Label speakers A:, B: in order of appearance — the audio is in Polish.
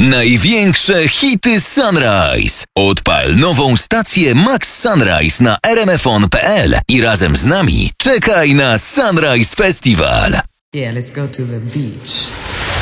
A: Największe hity Sunrise. Odpal nową stację Max Sunrise na rmfon.pl i razem z nami czekaj na Sunrise Festival.
B: Yeah, let's go to the beach.